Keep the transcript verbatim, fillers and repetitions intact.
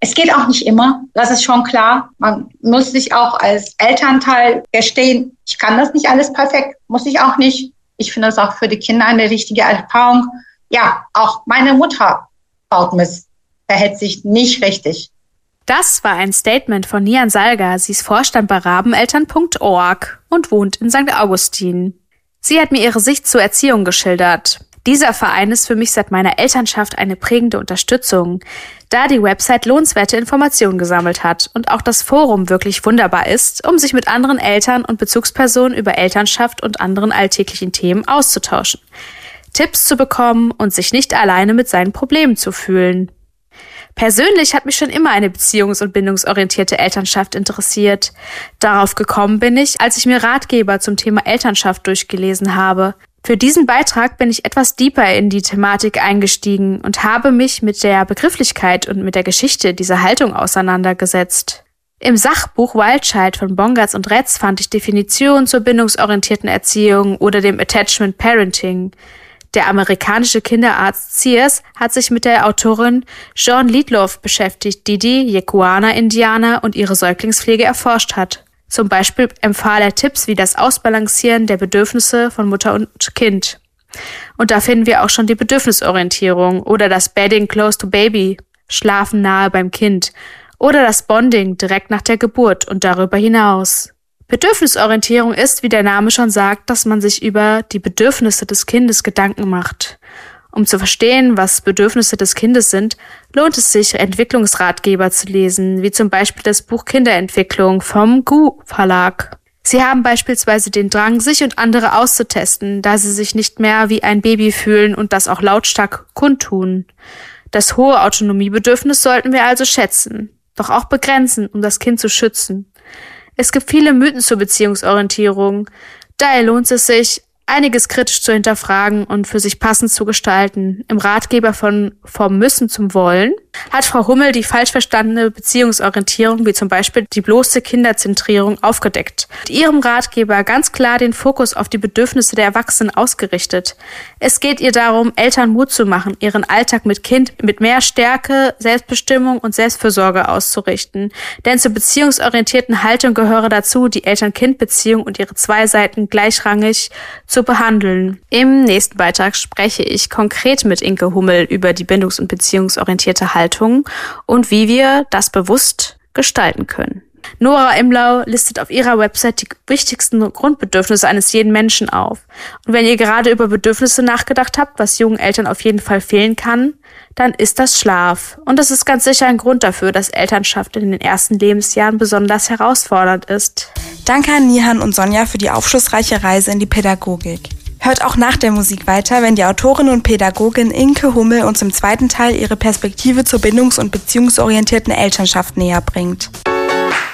Es geht auch nicht immer, das ist schon klar. Man muss sich auch als Elternteil gestehen, ich kann das nicht alles perfekt, muss ich auch nicht. Ich finde das auch für die Kinder eine richtige Erfahrung. Ja, auch meine Mutter baut Mist, verhält sich nicht richtig. Das war ein Statement von Nihan Salga. Sie ist Vorstand bei rabeneltern punkt org und wohnt in Sankt Augustin. Sie hat mir ihre Sicht zur Erziehung geschildert. Dieser Verein ist für mich seit meiner Elternschaft eine prägende Unterstützung, da die Website lohnenswerte Informationen gesammelt hat und auch das Forum wirklich wunderbar ist, um sich mit anderen Eltern und Bezugspersonen über Elternschaft und anderen alltäglichen Themen auszutauschen, Tipps zu bekommen und sich nicht alleine mit seinen Problemen zu fühlen. Persönlich hat mich schon immer eine beziehungs- und bindungsorientierte Elternschaft interessiert. Darauf gekommen bin ich, als ich mir Ratgeber zum Thema Elternschaft durchgelesen habe. Für diesen Beitrag bin ich etwas deeper in die Thematik eingestiegen und habe mich mit der Begrifflichkeit und mit der Geschichte dieser Haltung auseinandergesetzt. Im Sachbuch Wild Child von Bongartz und Retz fand ich Definitionen zur bindungsorientierten Erziehung oder dem Attachment Parenting. Der amerikanische Kinderarzt Sears hat sich mit der Autorin Jean Liedloff beschäftigt, die die Yeguana-Indianer und ihre Säuglingspflege erforscht hat. Zum Beispiel empfahl er Tipps wie das Ausbalancieren der Bedürfnisse von Mutter und Kind. Und da finden wir auch schon die Bedürfnisorientierung oder das Bedding close to baby, Schlafen nahe beim Kind, oder das Bonding direkt nach der Geburt und darüber hinaus. Bedürfnisorientierung ist, wie der Name schon sagt, dass man sich über die Bedürfnisse des Kindes Gedanken macht. Um zu verstehen, was Bedürfnisse des Kindes sind, lohnt es sich, Entwicklungsratgeber zu lesen, wie zum Beispiel das Buch Kinderentwicklung vom G U Verlag. Sie haben beispielsweise den Drang, sich und andere auszutesten, da sie sich nicht mehr wie ein Baby fühlen und das auch lautstark kundtun. Das hohe Autonomiebedürfnis sollten wir also schätzen, doch auch begrenzen, um das Kind zu schützen. Es gibt viele Mythen zur Beziehungsorientierung. Daher lohnt es sich, einiges kritisch zu hinterfragen und für sich passend zu gestalten. Im Ratgeber von Vom Müssen zum Wollen hat Frau Hummel die falsch verstandene Beziehungsorientierung, wie zum Beispiel die bloße Kinderzentrierung, aufgedeckt. Mit ihrem Ratgeber ganz klar den Fokus auf die Bedürfnisse der Erwachsenen ausgerichtet. Es geht ihr darum, Eltern Mut zu machen, ihren Alltag mit Kind mit mehr Stärke, Selbstbestimmung und Selbstfürsorge auszurichten. Denn zur beziehungsorientierten Haltung gehöre dazu, die Eltern-Kind-Beziehung und ihre zwei Seiten gleichrangig zu behandeln. Im nächsten Beitrag spreche ich konkret mit Inke Hummel über die bindungs- und beziehungsorientierte Haltung und wie wir das bewusst gestalten können. Nora Imlau listet auf ihrer Website die wichtigsten Grundbedürfnisse eines jeden Menschen auf. Und wenn ihr gerade über Bedürfnisse nachgedacht habt, was jungen Eltern auf jeden Fall fehlen kann, dann ist das Schlaf. Und das ist ganz sicher ein Grund dafür, dass Elternschaft in den ersten Lebensjahren besonders herausfordernd ist. Danke an Nihan und Sonja für die aufschlussreiche Reise in die Pädagogik. Hört auch nach der Musik weiter, wenn die Autorin und Pädagogin Inke Hummel uns im zweiten Teil ihre Perspektive zur bindungs- und beziehungsorientierten Elternschaft näher bringt.